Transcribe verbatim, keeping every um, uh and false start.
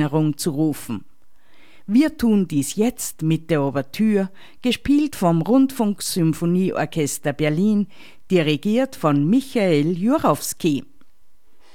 Erinnerung zu rufen. Wir tun dies jetzt mit der Ouvertüre, gespielt vom Rundfunksymphonieorchester Berlin, dirigiert von Michael Jurowski.